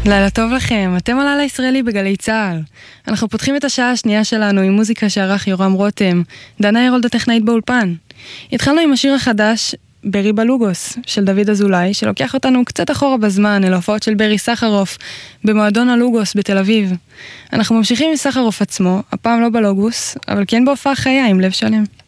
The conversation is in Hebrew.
לילה טוב לכם, אתם על לילה ישראלי בגלי צהל. אנחנו פותחים את השעה השנייה שלנו עם מוזיקה שערך יורם רותם, דנה ירולד הטכנאית באולפן. התחלנו עם השיר החדש, ברי בלוגוס, של דוד אזולאי, שלוקח אותנו קצת אחורה בזמן אל ההופעות של ברי סחרוף, במועדון הלוגוס בתל אביב. אנחנו ממשיכים עם סחרוף עצמו, הפעם לא בלוגוס, אבל כן בהופעה חיה עם לב שלם.